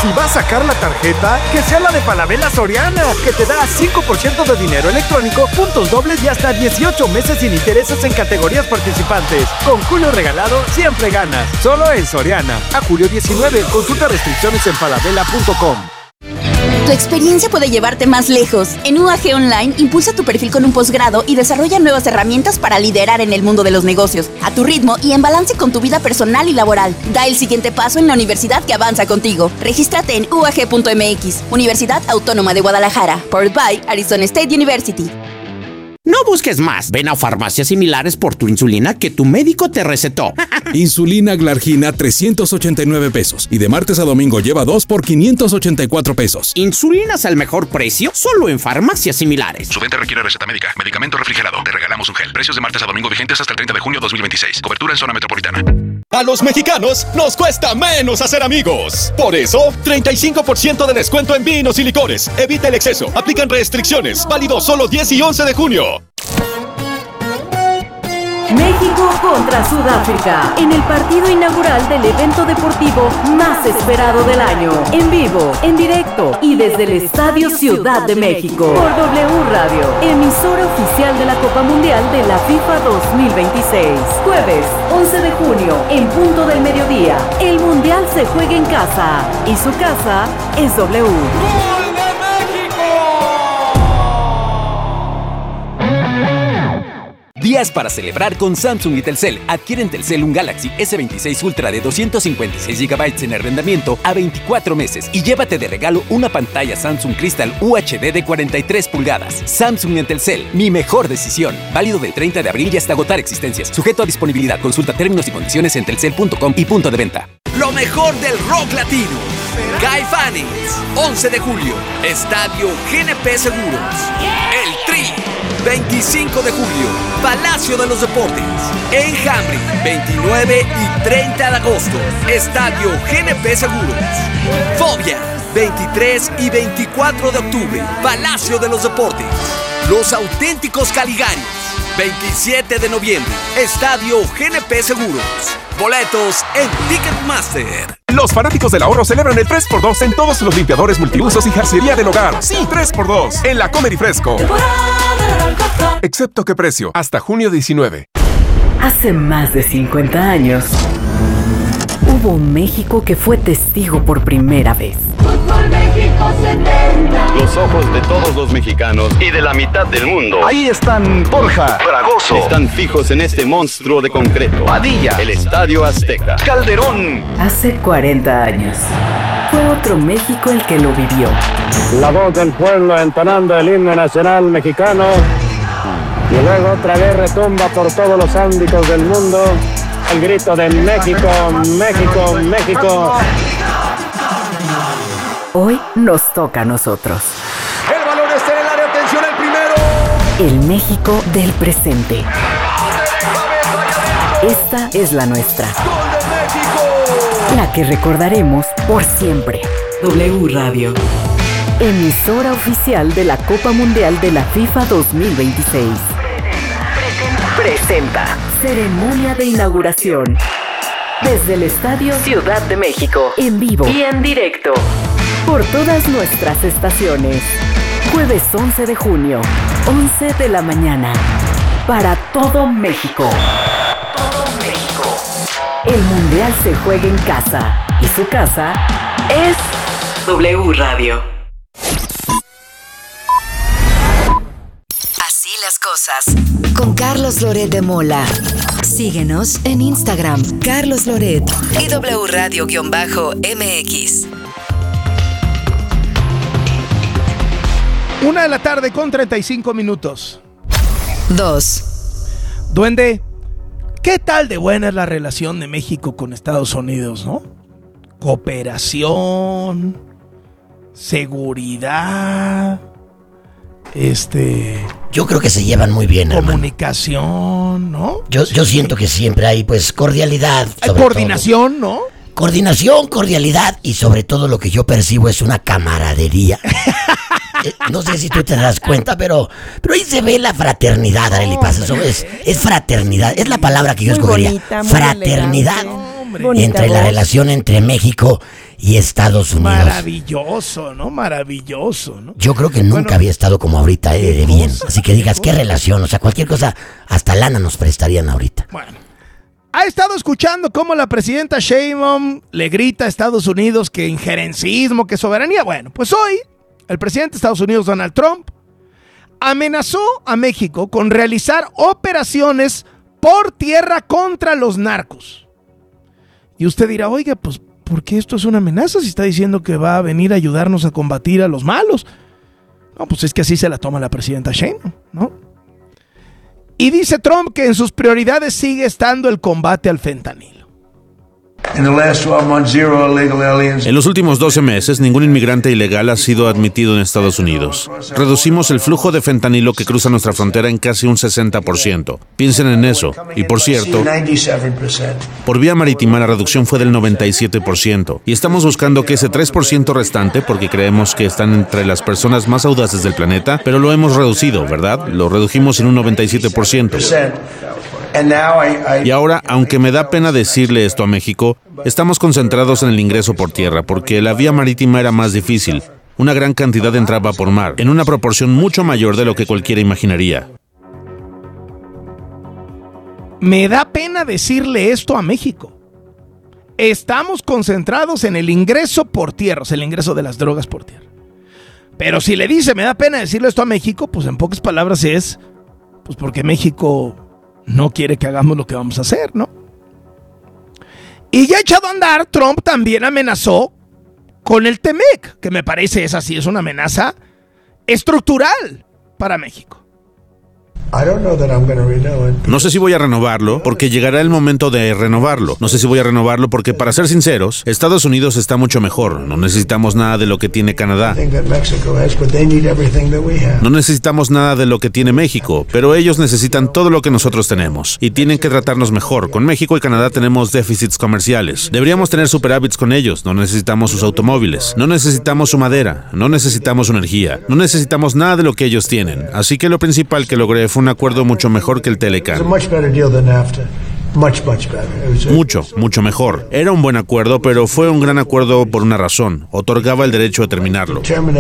Si vas a sacar la tarjeta, que sea la de Falabella Soriana, que te da 5% de dinero electrónico, puntos dobles y hasta 18 meses sin intereses en categorías participantes. Con Julio Regalado, siempre ganas. Solo en Soriana. A julio 19. Consulta restricciones en falabella.com. Tu experiencia puede llevarte más lejos. En UAG Online, impulsa tu perfil con un posgrado y desarrolla nuevas herramientas para liderar en el mundo de los negocios, a tu ritmo y en balance con tu vida personal y laboral. Da el siguiente paso en la universidad que avanza contigo. Regístrate en uag.mx, Universidad Autónoma de Guadalajara, powered by Arizona State University. No busques más. Ven a Farmacias Similares por tu insulina que tu médico te recetó. Insulina Glargina, 389 pesos. Y de martes a domingo lleva 2 por 584 pesos. ¿Insulinas al mejor precio? Solo en Farmacias Similares. Su venta requiere receta médica. Medicamento refrigerado. Te regalamos un gel. Precios de martes a domingo vigentes hasta el 30 de junio 2026. Cobertura en zona metropolitana. A los mexicanos nos cuesta menos hacer amigos. Por eso, 35% de descuento en vinos y licores. Evita el exceso. Aplican restricciones. Válido solo 10 y 11 de junio. México contra Sudáfrica, en el partido inaugural del evento deportivo más esperado del año. En vivo, en directo y desde el Estadio Ciudad de México. Por W Radio, emisora oficial de la Copa Mundial de la FIFA 2026. Jueves, 11 de junio, en punto del mediodía. El Mundial se juega en casa y su casa es W. Días para celebrar con Samsung y Telcel. Adquiere en Telcel un Galaxy S26 Ultra de 256 GB en arrendamiento a 24 meses y llévate de regalo una pantalla Samsung Crystal UHD de 43 pulgadas. Samsung en Telcel, mi mejor decisión. Válido del 30 de abril y hasta agotar existencias. Sujeto a disponibilidad. Consulta términos y condiciones en telcel.com y punto de venta. Lo mejor del rock latino. Caifanes, 11 de julio, Estadio GNP Seguros. El Tri, 25 de julio, Palacio de los Deportes. Enjambre, 29 y 30 de agosto, Estadio GNP Seguros. Fobia, 23 y 24 de octubre, Palacio de los Deportes. Los Auténticos Caligaris, 27 de noviembre, Estadio GNP Seguros. Boletos en Ticketmaster. Los fanáticos del ahorro celebran el 3x2 en todos los limpiadores multiusos y jarcería del hogar. Sí, 3x2 en la Comer y Fresco. Excepto qué precio, hasta junio 19. Hace más de 50 años, hubo un México que fue testigo por primera vez. Fútbol México 70. Los ojos de todos los mexicanos y de la mitad del mundo. Ahí están Borja, Fragoso. Están fijos en este monstruo de concreto. Padilla. El Estadio Azteca. Calderón. Hace 40 años, fue otro México el que lo vivió. La voz del pueblo entonando el himno nacional mexicano. Y luego otra vez retumba por todos los ámbitos del mundo el grito de México, México, México. Hoy nos toca a nosotros. El balón está en el área, atención al primero. El México del presente. Esta es la nuestra. ¡Gol de México! La que recordaremos por siempre. W Radio. Emisora oficial de la Copa Mundial de la FIFA 2026. Presenta. Ceremonia de inauguración. Desde el Estadio Ciudad de México. En vivo y en directo. Por todas nuestras estaciones. Jueves 11 de junio, 11 de la mañana. Para todo México. Todo México. El Mundial se juega en casa. Y su casa es W Radio. Así las cosas. Con Carlos Loret de Mola. Síguenos en Instagram, Carlos Loret y W Radio-MX. 1 de la tarde con 35 minutos. 2. Duende, ¿qué tal de buena es la relación de México con Estados Unidos, no? Cooperación, seguridad, Yo creo que se llevan muy bien, comunicación, ¿no? Yo siento que siempre hay, pues, cordialidad. Hay coordinación, ¿no? Coordinación, cordialidad y sobre todo lo que yo percibo es una camaradería. No sé si tú te das cuenta, pero ahí se ve la fraternidad, Arely Paz. Eso es fraternidad. Es la palabra que yo escogería. Fraternidad. entre la relación entre México y Estados Unidos. Maravilloso, ¿no? Maravilloso, ¿no? Yo creo que nunca había estado como ahorita, de bien. Así que digas, ¿qué relación? O sea, cualquier cosa, hasta lana nos prestarían ahorita. Bueno. Ha estado escuchando cómo la presidenta Sheinbaum le grita a Estados Unidos que injerencismo, que soberanía. Bueno, pues hoy el presidente de Estados Unidos, Donald Trump, amenazó a México con realizar operaciones por tierra contra los narcos. Y usted dirá, oiga, pues, ¿por qué esto es una amenaza si está diciendo que va a venir a ayudarnos a combatir a los malos? No, pues es que así se la toma la presidenta Sheinbaum, ¿no? Y dice Trump que en sus prioridades sigue estando el combate al fentanilo. En los últimos 12 meses, ningún inmigrante ilegal ha sido admitido en Estados Unidos. Reducimos el flujo de fentanilo que cruza nuestra frontera en casi un 60%. Piensen en eso. Y por cierto, por vía marítima la reducción fue del 97%. Y estamos buscando que ese 3% restante, porque creemos que están entre las personas más audaces del planeta, pero lo hemos reducido, ¿verdad? Lo redujimos en un 97%. Y ahora, aunque me da pena decirle esto a México, estamos concentrados en el ingreso por tierra, porque la vía marítima era más difícil. Una gran cantidad entraba por mar, en una proporción mucho mayor de lo que cualquiera imaginaría. Me da pena decirle esto a México. Estamos concentrados en el ingreso por tierra, o sea, el ingreso de las drogas por tierra. Pero si le dice, me da pena decirle esto a México, pues en pocas palabras es, pues porque México no quiere que hagamos lo que vamos a hacer, ¿no? Y ya echado a andar, Trump también amenazó con el TEMEC, que me parece es una amenaza estructural para México. No sé si voy a renovarlo, porque llegará el momento de renovarlo. No sé si voy a renovarlo porque, para ser sinceros, Estados Unidos está mucho mejor. No necesitamos nada de lo que tiene Canadá. No necesitamos nada de lo que tiene México, pero ellos necesitan todo lo que nosotros tenemos. Y tienen que tratarnos mejor. Con México y Canadá tenemos déficits comerciales. Deberíamos tener superávits con ellos. No necesitamos sus automóviles. No necesitamos su madera. No necesitamos su energía. No necesitamos nada de lo que ellos tienen. Así que lo principal que logré fue un acuerdo mucho mejor que el Telecan. Mucho mejor. Era un buen acuerdo, pero fue un gran acuerdo por una razón. Otorgaba el derecho a terminarlo.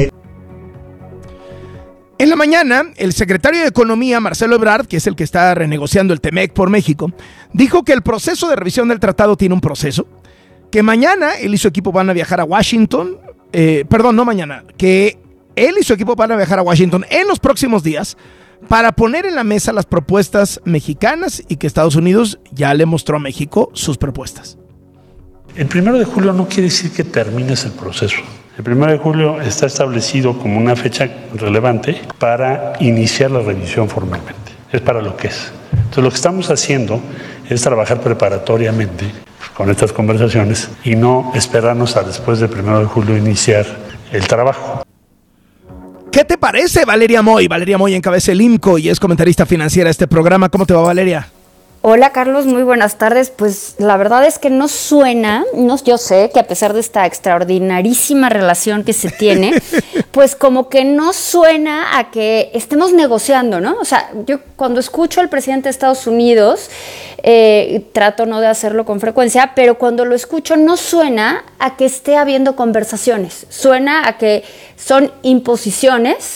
En la mañana, el secretario de Economía, Marcelo Ebrard, que es el que está renegociando el TEMEC por México, dijo que el proceso de revisión del tratado tiene un proceso, que mañana él y su equipo van a viajar a Washington, que él y su equipo van a viajar a Washington en los próximos días para poner en la mesa las propuestas mexicanas y que Estados Unidos ya le mostró a México sus propuestas. El 1 de julio no quiere decir que termines el proceso. El 1 de julio está establecido como una fecha relevante para iniciar la revisión formalmente. Es para lo que es. Entonces, lo que estamos haciendo es trabajar preparatoriamente con estas conversaciones y no esperarnos a después del 1 de julio iniciar el trabajo. ¿Qué te parece, Valeria Moy? Valeria Moy encabeza el IMCO y es comentarista financiera de este programa. ¿Cómo te va, Valeria? Hola, Carlos, muy buenas tardes. Pues la verdad es que no suena, yo sé que a pesar de esta extraordinarísima relación que se tiene, pues como que no suena a que estemos negociando, ¿no? O sea, yo cuando escucho al presidente de Estados Unidos, trato no de hacerlo con frecuencia, pero cuando lo escucho no suena a que esté habiendo conversaciones, suena a que son imposiciones.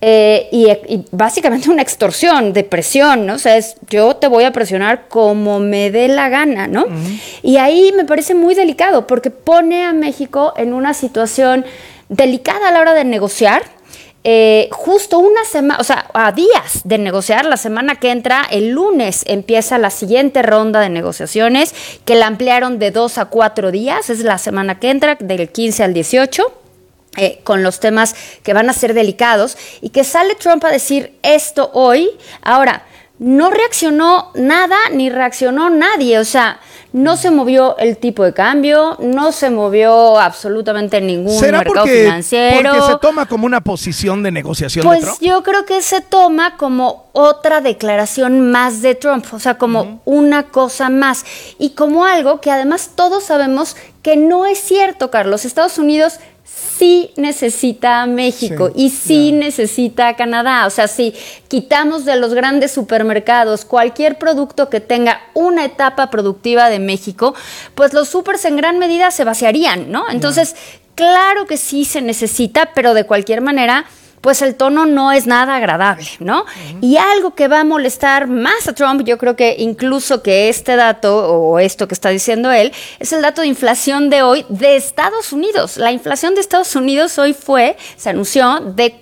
Y básicamente una extorsión de presión, ¿no? O sea, yo te voy a presionar como me dé la gana, ¿no? Uh-huh. Y ahí me parece muy delicado porque pone a México en una situación delicada a la hora de negociar. Justo una semana, o sea, a días de negociar, la semana que entra, el lunes empieza la siguiente ronda de negociaciones que la ampliaron de 2 a 4 días, es la semana que entra, del 15 al 18. Con los temas que van a ser delicados y que sale Trump a decir esto hoy. Ahora, no reaccionó nada ni reaccionó nadie, o sea, no se movió el tipo de cambio, no se movió absolutamente ningún mercado financiero. ¿Porque se toma como una posición de negociación pues de Trump? Yo creo que se toma como otra declaración más de Trump, o sea, como una cosa más y como algo que además todos sabemos que no es cierto, Carlos. Estados Unidos sí necesita a México y sí necesita a Canadá. O sea, si quitamos de los grandes supermercados cualquier producto que tenga una etapa productiva de México, pues los supers en gran medida se vaciarían, ¿no? Entonces, claro que sí se necesita, pero de cualquier manera, pues el tono no es nada agradable, ¿no? Y algo que va a molestar más a Trump, yo creo que incluso que este dato, o esto que está diciendo él, es el dato de inflación de hoy de Estados Unidos. La inflación de Estados Unidos hoy se anunció de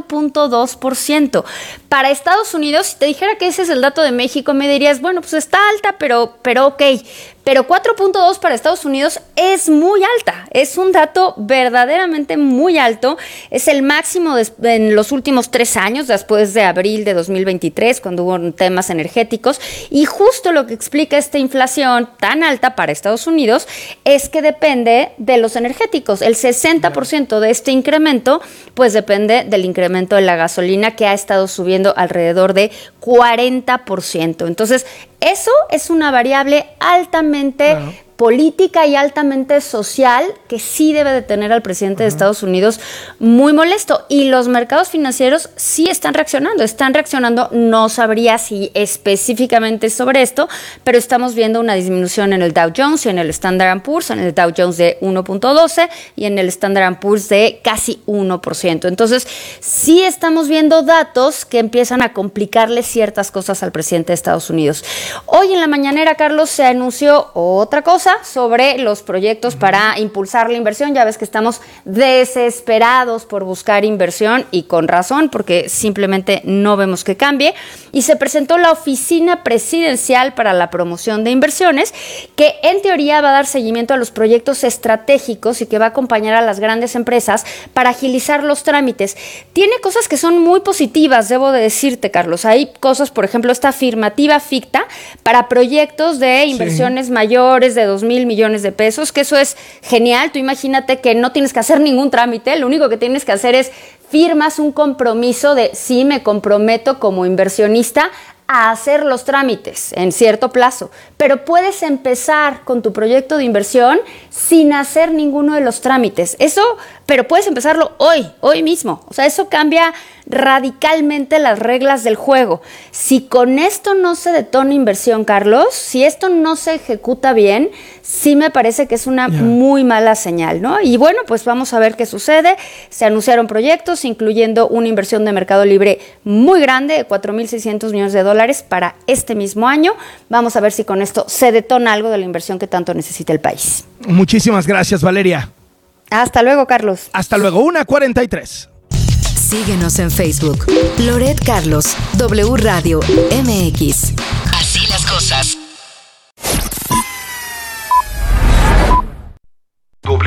4.2%. Para Estados Unidos, si te dijera que ese es el dato de México, me dirías, bueno, pues está alta, pero ok. Pero 4.2 para Estados Unidos es muy alta, es un dato verdaderamente muy alto, es el máximo en los últimos 3 años, después de abril de 2023, cuando hubo temas energéticos, y justo lo que explica esta inflación tan alta para Estados Unidos es que depende de los energéticos. El 60% de este incremento, pues depende del incremento de la gasolina, que ha estado subiendo alrededor de 40%. Entonces, eso es una variable altamente política y altamente social que sí debe de tener al presidente de Estados Unidos muy molesto. Y los mercados financieros sí están reaccionando. No sabría si específicamente sobre esto, pero estamos viendo una disminución en el Dow Jones y en el Standard & Poor's, en el Dow Jones de 1.12 y en el Standard & Poor's de casi 1%. Entonces, sí estamos viendo datos que empiezan a complicarle ciertas cosas al presidente de Estados Unidos. Hoy en la mañanera, Carlos, se anunció otra cosa sobre los proyectos para impulsar la inversión. Ya ves que estamos desesperados por buscar inversión y con razón, porque simplemente no vemos que cambie. Y se presentó la Oficina Presidencial para la Promoción de Inversiones, que en teoría va a dar seguimiento a los proyectos estratégicos y que va a acompañar a las grandes empresas para agilizar los trámites. Tiene cosas que son muy positivas, debo de decirte, Carlos. Hay cosas, por ejemplo, esta afirmativa ficta para proyectos de inversiones mayores de 2,000 millones de pesos, que eso es genial. Tú imagínate que no tienes que hacer ningún trámite, lo único que tienes que hacer es firmas un compromiso de sí, me comprometo como inversionista a hacer los trámites en cierto plazo, pero puedes empezar con tu proyecto de inversión sin hacer ninguno de los trámites. Eso, pero puedes empezarlo hoy mismo. O sea, eso cambia radicalmente las reglas del juego. Si con esto no se detona inversión, Carlos, si esto no se ejecuta bien, sí me parece que es una muy mala señal, ¿no? Y bueno, pues vamos a ver qué sucede. Se anunciaron proyectos, incluyendo una inversión de Mercado Libre muy grande de $4,600 millones para este mismo año. Vamos a ver si con esto se detona algo de la inversión que tanto necesita el país. Muchísimas gracias, Valeria. Hasta luego, Carlos. Hasta luego, 1:43. Síguenos en Facebook. Loret Carlos, W Radio MX. Así las cosas.